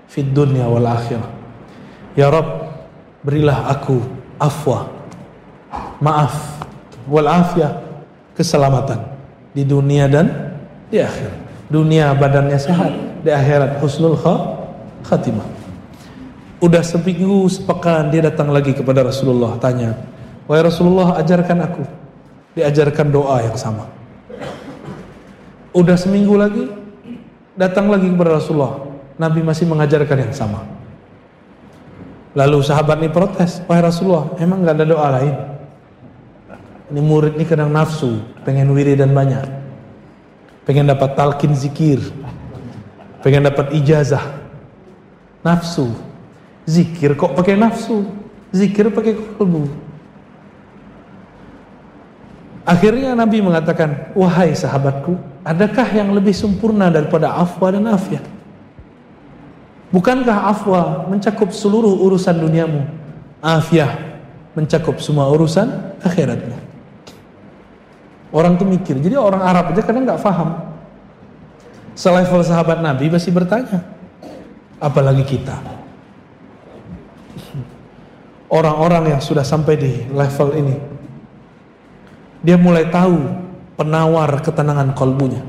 fid dunya wal akhirah. Ya Rabb, berilah aku afwa, maaf, wal afiyah, keselamatan di dunia dan di akhirat. Dunia badannya sehat, di akhirat husnul khatimah. Udah seminggu sepekan dia datang lagi kepada Rasulullah, tanya, wahai Rasulullah, ajarkan aku. Diajarkan doa yang sama. Udah seminggu lagi datang lagi kepada Rasulullah, Nabi masih mengajarkan yang sama. Lalu sahabat ini protes, wahai Rasulullah, emang gak ada doa lain? Ini murid ini kadang nafsu, pengen wiridan banyak, pengen dapat talqin zikir, pengen dapat ijazah. Nafsu, zikir kok pakai nafsu, zikir pakai kalbu. Akhirnya Nabi mengatakan, wahai sahabatku, adakah yang lebih sempurna daripada afwa dan afiyah? Bukankah afwa mencakup seluruh urusan duniamu, afiyah mencakup semua urusan akhiratmu? Orang tuh mikir, jadi orang Arab aja kadang gak paham. Selevel sahabat Nabi masih bertanya, apalagi kita. Orang-orang yang sudah sampai di level ini, dia mulai tahu penawar ketenangan kolbunya.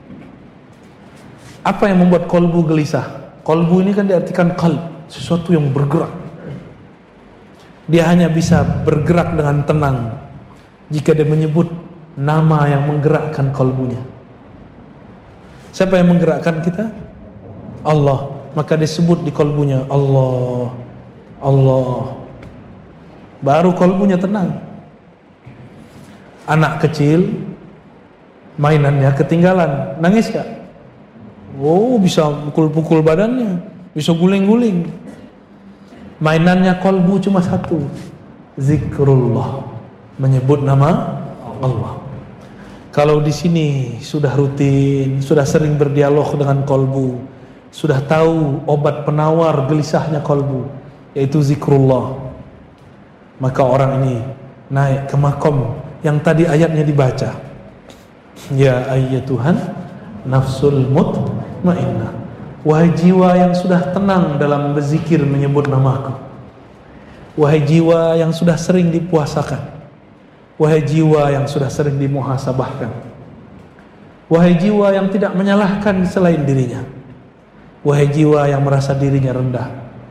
Apa yang membuat kolbu gelisah? Kolbu ini kan diartikan qalb, sesuatu yang bergerak. Dia hanya bisa bergerak dengan tenang jika dia menyebut nama yang menggerakkan kolbunya. Siapa yang menggerakkan kita? Allah. Maka disebut di kolbunya Allah, Allah. Baru kolbunya tenang. Anak kecil mainannya ketinggalan, nangis gak? Oh, bisa pukul-pukul badannya, bisa guling-guling. Mainannya kolbu cuma satu, zikrullah, menyebut nama Allah. Kalau di sini sudah rutin, sudah sering berdialog dengan kolbu, sudah tahu obat penawar gelisahnya kolbu, yaitu zikrullah, maka orang ini naik ke makom yang tadi ayatnya dibaca. Ya ayyatuhan nafsul mutmainnah, wahai jiwa yang sudah tenang dalam berzikir menyebut namaku, wahai jiwa yang sudah sering dipuasakan, wahai jiwa yang sudah sering dimuhasabahkan, wahai jiwa yang tidak menyalahkan selain dirinya, wahai jiwa yang merasa dirinya rendah,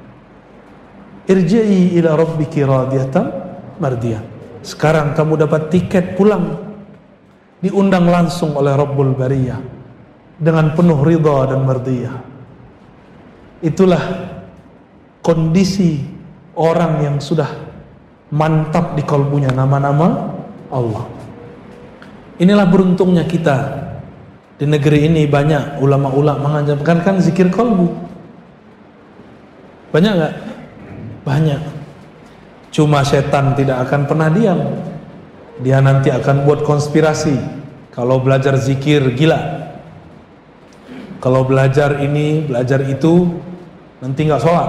irji'i ila rabbiki radiyatan mardiyah. Sekarang kamu dapat tiket pulang, diundang langsung oleh Rabbul Bariyah dengan penuh ridha dan mardiyah. Itulah kondisi orang yang sudah mantap di kalbunya nama-nama Allah. Inilah beruntungnya kita. Di negeri ini banyak ulama-ulama mengajarkan kan zikir kalbu. Banyak gak? Banyak. Cuma setan tidak akan pernah diam. Dia nanti akan buat konspirasi. Kalau belajar zikir gila, kalau belajar ini, belajar itu, nanti gak sholat.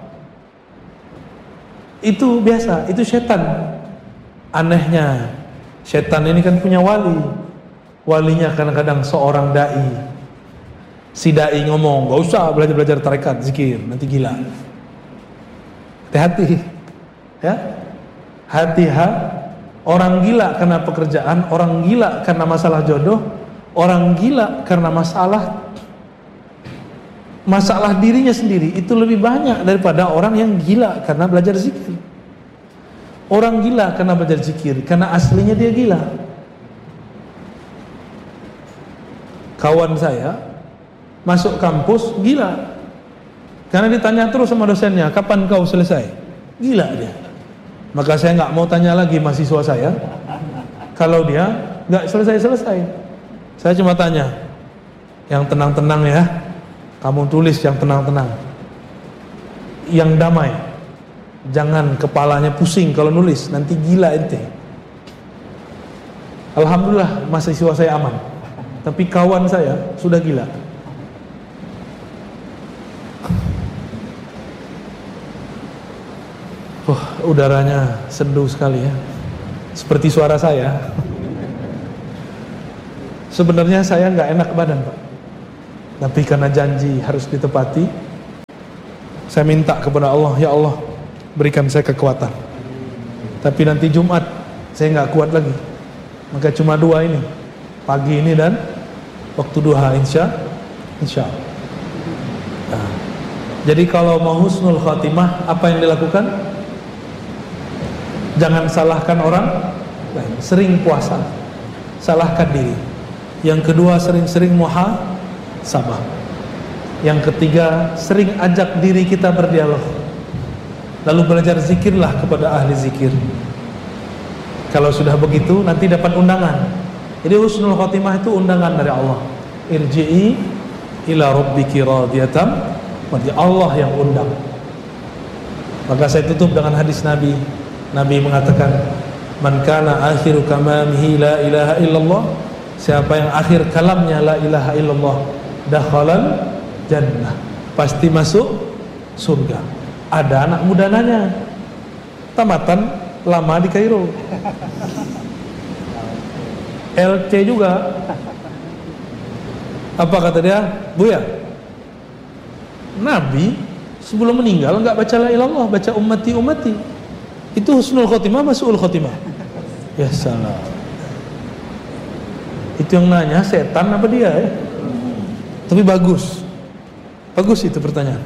Itu biasa, itu setan. Anehnya, setan ini kan punya wali. Walinya kadang-kadang seorang da'i. Si da'i ngomong, gak usah belajar-belajar tarekat, zikir, nanti gila. Hati-hati, ya. Hati-hati. Orang gila karena pekerjaan, orang gila karena masalah jodoh, orang gila karena masalah dirinya sendiri itu lebih banyak daripada orang yang gila karena belajar zikir. Orang gila karena belajar zikir karena aslinya dia gila. Kawan saya masuk kampus gila karena ditanya terus sama dosennya, kapan kau selesai? Gila dia. Maka saya nggak mau tanya lagi mahasiswa saya kalau dia nggak selesai. Saya cuma tanya, yang tenang-tenang ya, kamu tulis yang tenang-tenang, yang damai, jangan kepalanya pusing kalau nulis, nanti gila ente. Alhamdulillah mahasiswa saya aman, tapi kawan saya sudah gila. Udaranya sendu sekali ya, seperti suara saya. Sebenarnya saya nggak enak badan Pak, tapi karena janji harus ditepati, Saya minta kepada Allah, ya Allah berikan saya kekuatan. Tapi nanti Jumat saya nggak kuat lagi. Maka cuma 2 ini, pagi ini dan waktu duha, insya Allah. Nah, jadi kalau mau husnul khatimah, apa yang dilakukan? Jangan salahkan orang lain. Sering puasa, salahkan diri. Yang kedua, sering-sering muhasabah. Yang ketiga, sering ajak diri kita berdialog. Lalu belajar zikirlah kepada ahli zikir. Kalau sudah begitu, nanti dapat undangan. Jadi husnul khatimah itu undangan dari Allah. Irji'i ila rabbiki radiyatan, berarti Allah yang undang. Maka saya tutup dengan hadis Nabi. Nabi mengatakan, man kana akhiru kamamihi la ilaha illallah, siapa yang akhir kalamnya la ilaha illallah, dakhalal jannah, pasti masuk surga. Ada anak muda nanya, tamatan lama di Kairo, LC juga. Apa kata dia? Buya, Nabi sebelum meninggal enggak baca la ilallah, baca ummati. Itu husnul khotimah, su'ul khotimah. Ya salam. Itu yang nanya setan apa dia ya? Tapi bagus itu pertanyaan.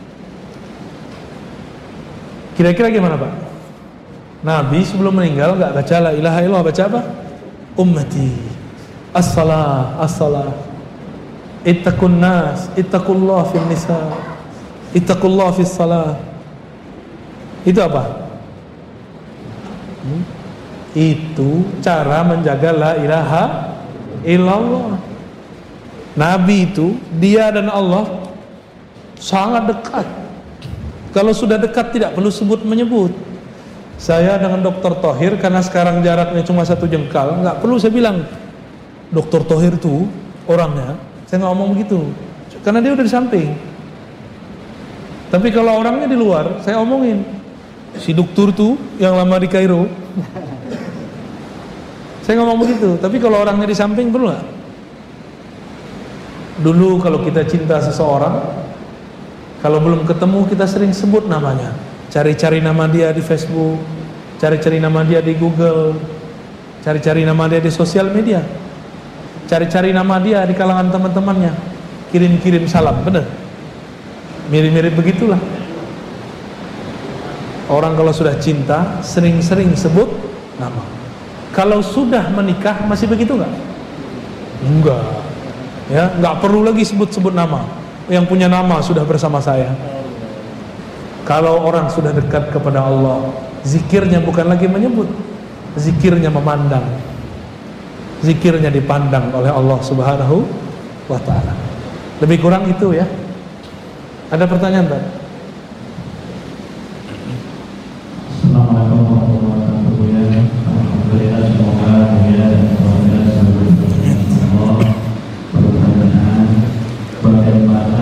Kira-kira gimana Pak? Nabi sebelum meninggal enggak baca la ilaha illallah, baca apa? Ummati, as-salah, ittaqun nas, ittaqullah fil nisa, ittaqullah fis salah. Itu apa? Itu cara menjaga la ilaha illallah. Nabi itu, dia dan Allah sangat dekat. Kalau sudah dekat tidak perlu menyebut. Saya dengan Dr. Thohir, karena sekarang jaraknya cuma 1 jengkal, nggak perlu saya bilang Dr. Thohir itu orangnya. Saya nggak ngomong begitu, karena dia udah di samping. Tapi kalau orangnya di luar, saya omongin si dokter tuh yang lama di Kairo. Saya ngomong begitu. Tapi kalau orangnya di samping, perlu nggak? Dulu kalau kita cinta seseorang, kalau belum ketemu kita sering sebut namanya, cari-cari nama dia di Facebook, cari-cari nama dia di Google, cari-cari nama dia di sosial media, cari-cari nama dia di kalangan teman-temannya, kirim-kirim salam. Bener? Mirip-mirip begitulah. Orang kalau sudah cinta sering-sering sebut nama. Kalau sudah menikah masih begitu nggak? Enggak. Ya, nggak perlu lagi sebut-sebut nama. Yang punya nama sudah bersama saya. Kalau orang sudah dekat kepada Allah, zikirnya bukan lagi menyebut, zikirnya memandang. Zikirnya dipandang oleh Allah Subhanahu wa ta'ala. Lebih kurang itu ya. Ada pertanyaan, Pak?